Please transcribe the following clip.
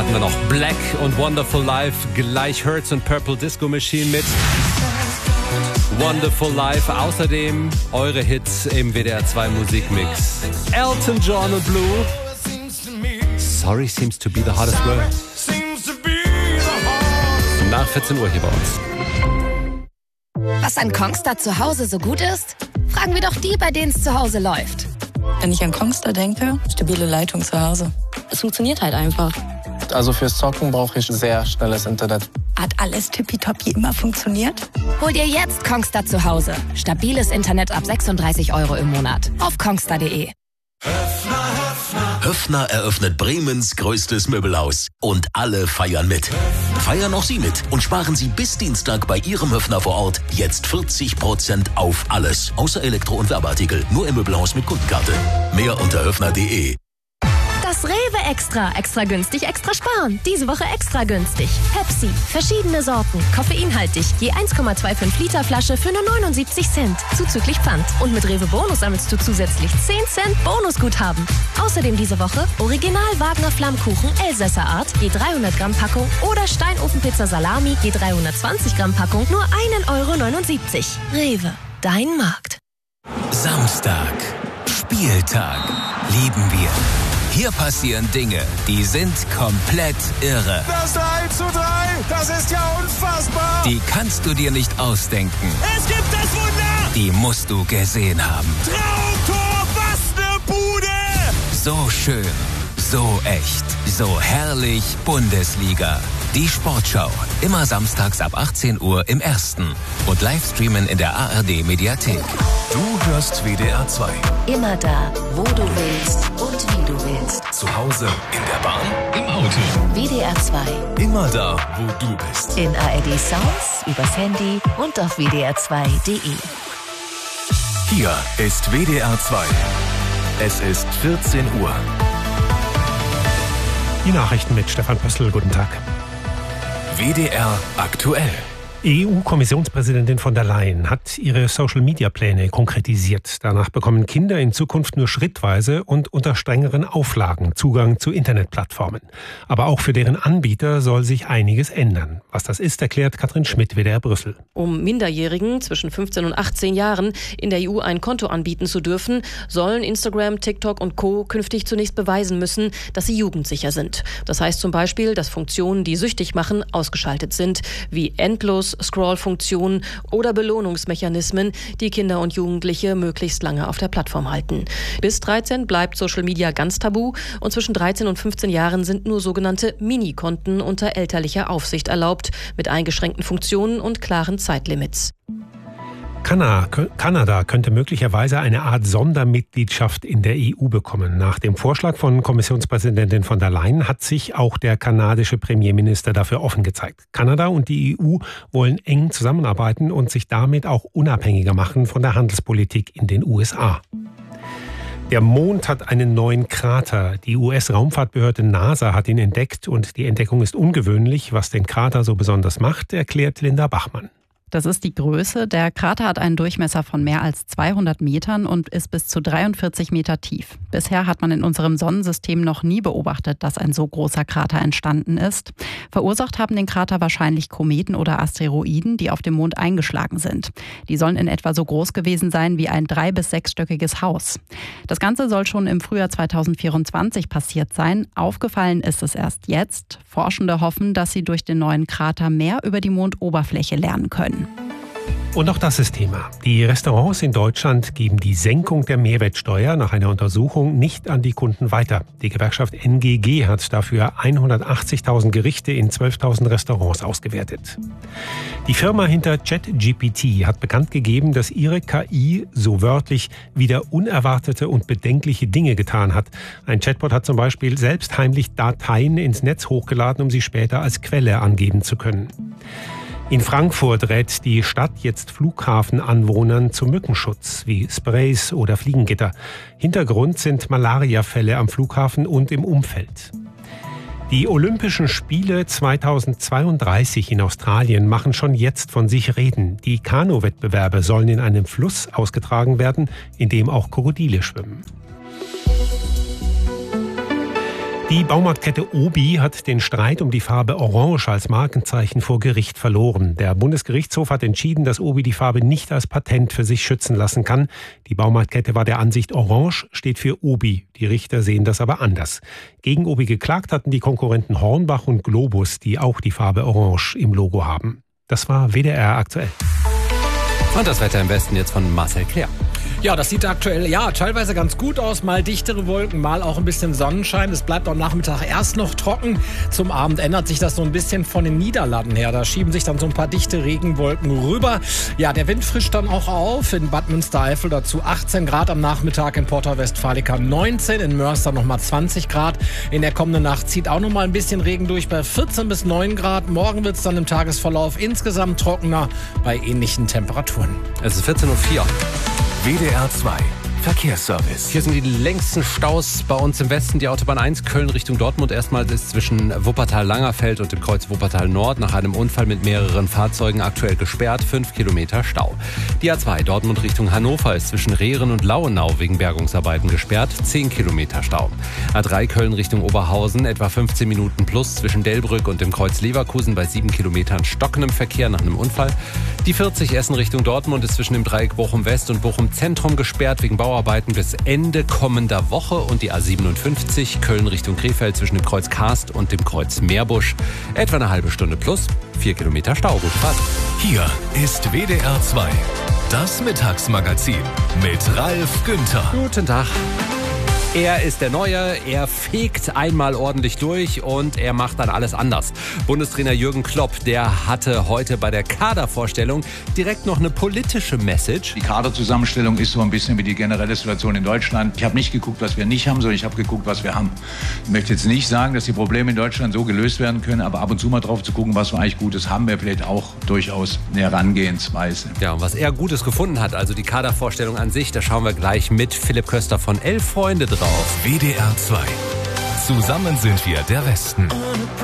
hatten wir noch Black und Wonderful Life, gleich Hertz und Purple Disco Machine mit Wonderful Life. Außerdem eure Hits im WDR 2 Musikmix. Elton John und Blue. Sorry seems to be the hardest word. Nach 14 Uhr hier bei uns. Was an Kongstar zu Hause so gut ist? Fragen wir doch die, bei denen es zu Hause läuft. Wenn ich an Kongstar denke, stabile Leitung zu Hause. Es funktioniert halt einfach. Also fürs Zocken brauche ich sehr schnelles Internet. Hat alles tippitoppi immer funktioniert? Hol dir jetzt Kongstar zu Hause. Stabiles Internet ab 36 € im Monat. Auf kongstar.de. Höffner eröffnet Bremens größtes Möbelhaus. Und alle feiern mit. Feiern auch Sie mit und sparen Sie bis Dienstag bei Ihrem Höffner vor Ort jetzt 40% auf alles. Außer Elektro- und Werbeartikel. Nur im Möbelhaus mit Kundenkarte. Mehr unter höffner.de. Das Rewe Extra. Extra günstig, extra sparen. Diese Woche extra günstig. Pepsi. Verschiedene Sorten. Koffeinhaltig. Je 1,25 Liter Flasche für nur 79 Cent. Zuzüglich Pfand. Und mit Rewe Bonus sammelst du zusätzlich 10 Cent Bonusguthaben. Außerdem diese Woche Original Wagner Flammkuchen Elsässer Art. Je 300 Gramm Packung. Oder Steinofenpizza Salami. Je 320 Gramm Packung. Nur 1,79 €. Rewe. Dein Markt. Samstag. Spieltag. Lieben wir. Hier passieren Dinge, die sind komplett irre. Das 3:3, das ist ja unfassbar. Die kannst du dir nicht ausdenken. Es gibt das Wunder. Die musst du gesehen haben. Traumtor, was ne Bude. So schön, so echt, so herrlich Bundesliga. Die Sportschau, immer samstags ab 18 Uhr im Ersten und Livestreamen in der ARD-Mediathek. Du hörst WDR 2. Immer da, wo du willst und wie du willst. Zu Hause, in der Bahn, im Auto. WDR 2. Immer da, wo du bist. In ARD Sounds, übers Handy und auf wdr2.de. Hier ist WDR 2. Es ist 14 Uhr. Die Nachrichten mit Stefan Pöstl. Guten Tag. WDR aktuell. EU-Kommissionspräsidentin von der Leyen hat ihre Social-Media-Pläne konkretisiert. Danach bekommen Kinder in Zukunft nur schrittweise und unter strengeren Auflagen Zugang zu Internetplattformen. Aber auch für deren Anbieter soll sich einiges ändern. Was das ist, erklärt Katrin Schmidt, WDR Brüssel. Um Minderjährigen zwischen 15 und 18 Jahren in der EU ein Konto anbieten zu dürfen, sollen Instagram, TikTok und Co. künftig zunächst beweisen müssen, dass sie jugendsicher sind. Das heißt zum Beispiel, dass Funktionen, die süchtig machen, ausgeschaltet sind, wie endlos Scroll-Funktionen oder Belohnungsmechanismen, die Kinder und Jugendliche möglichst lange auf der Plattform halten. Bis 13 bleibt Social Media ganz tabu und zwischen 13 und 15 Jahren sind nur sogenannte Mini-Konten unter elterlicher Aufsicht erlaubt, mit eingeschränkten Funktionen und klaren Zeitlimits. Kanada könnte möglicherweise eine Art Sondermitgliedschaft in der EU bekommen. Nach dem Vorschlag von Kommissionspräsidentin von der Leyen hat sich auch der kanadische Premierminister dafür offen gezeigt. Kanada und die EU wollen eng zusammenarbeiten und sich damit auch unabhängiger machen von der Handelspolitik in den USA. Der Mond hat einen neuen Krater. Die US-Raumfahrtbehörde NASA hat ihn entdeckt und die Entdeckung ist ungewöhnlich. Was den Krater so besonders macht, erklärt Linda Bachmann. Das ist die Größe. Der Krater hat einen Durchmesser von mehr als 200 Metern und ist bis zu 43 Meter tief. Bisher hat man in unserem Sonnensystem noch nie beobachtet, dass ein so großer Krater entstanden ist. Verursacht haben den Krater wahrscheinlich Kometen oder Asteroiden, die auf dem Mond eingeschlagen sind. Die sollen in etwa so groß gewesen sein wie ein 3- bis 6-stöckiges Haus. Das Ganze soll schon im Frühjahr 2024 passiert sein. Aufgefallen ist es erst jetzt. Forschende hoffen, dass sie durch den neuen Krater mehr über die Mondoberfläche lernen können. Und auch das ist Thema. Die Restaurants in Deutschland geben die Senkung der Mehrwertsteuer nach einer Untersuchung nicht an die Kunden weiter. Die Gewerkschaft NGG hat dafür 180.000 Gerichte in 12.000 Restaurants ausgewertet. Die Firma hinter ChatGPT hat bekannt gegeben, dass ihre KI so wörtlich wieder unerwartete und bedenkliche Dinge getan hat. Ein Chatbot hat zum Beispiel selbst heimlich Dateien ins Netz hochgeladen, um sie später als Quelle angeben zu können. In Frankfurt rät die Stadt jetzt Flughafenanwohnern zum Mückenschutz, wie Sprays oder Fliegengitter. Hintergrund sind Malariafälle am Flughafen und im Umfeld. Die Olympischen Spiele 2032 in Australien machen schon jetzt von sich reden. Die Kanu-Wettbewerbe sollen in einem Fluss ausgetragen werden, in dem auch Krokodile schwimmen. Die Baumarktkette Obi hat den Streit um die Farbe Orange als Markenzeichen vor Gericht verloren. Der Bundesgerichtshof hat entschieden, dass Obi die Farbe nicht als Patent für sich schützen lassen kann. Die Baumarktkette war der Ansicht, Orange steht für Obi. Die Richter sehen das aber anders. Gegen Obi geklagt hatten die Konkurrenten Hornbach und Globus, die auch die Farbe Orange im Logo haben. Das war WDR aktuell. Und das Wetter im Westen jetzt von Marcel Claire. Ja, das sieht aktuell teilweise ganz gut aus. Mal dichtere Wolken, mal auch ein bisschen Sonnenschein. Es bleibt am Nachmittag erst noch trocken. Zum Abend ändert sich das so ein bisschen von den Niederlanden her. Da schieben sich dann so ein paar dichte Regenwolken rüber. Ja, der Wind frischt dann auch auf. In Bad Münstereifel dazu 18 Grad am Nachmittag, in Porta Westfalica 19, in Mörster nochmal 20 Grad. In der kommenden Nacht zieht auch nochmal ein bisschen Regen durch bei 14 bis 9 Grad. Morgen wird es dann im Tagesverlauf insgesamt trockener bei ähnlichen Temperaturen. Es ist 14:04 Uhr. WDR 2 Verkehrsservice. Hier sind die längsten Staus bei uns im Westen. Die Autobahn 1 Köln Richtung Dortmund. Erstmal ist zwischen Wuppertal-Langerfeld und dem Kreuz Wuppertal-Nord nach einem Unfall mit mehreren Fahrzeugen aktuell gesperrt. 5 Kilometer Stau. Die A2 Dortmund Richtung Hannover ist zwischen Rehren und Lauenau wegen Bergungsarbeiten gesperrt. 10 Kilometer Stau. A3 Köln Richtung Oberhausen etwa 15 Minuten plus zwischen Delbrück und dem Kreuz Leverkusen bei 7 Kilometern stockendem Verkehr nach einem Unfall. Die 40 Essen Richtung Dortmund ist zwischen dem Dreieck Bochum West und Bochum Zentrum gesperrt wegen Bauarbeiten bis Ende kommender Woche. Und die A57 Köln Richtung Krefeld zwischen dem Kreuz Karst und dem Kreuz Meerbusch etwa eine halbe Stunde plus 4 Kilometer Stau. Gute Fahrt. Hier ist WDR 2, das Mittagsmagazin mit Ralf Günther. Guten Tag. Er ist der Neue, er fegt einmal ordentlich durch und er macht dann alles anders. Bundestrainer Jürgen Klopp, der hatte heute bei der Kadervorstellung direkt noch eine politische Message. Die Kaderzusammenstellung ist so ein bisschen wie die generelle Situation in Deutschland. Ich habe nicht geguckt, was wir nicht haben, sondern ich habe geguckt, was wir haben. Ich möchte jetzt nicht sagen, dass die Probleme in Deutschland so gelöst werden können, aber ab und zu mal drauf zu gucken, was wir eigentlich Gutes haben, wäre vielleicht auch durchaus eine Herangehensweise. Ja, und was er Gutes gefunden hat, also die Kadervorstellung an sich, da schauen wir gleich mit Philipp Köster von 11 Freunde drauf. WDR 2. Zusammen sind wir der Westen.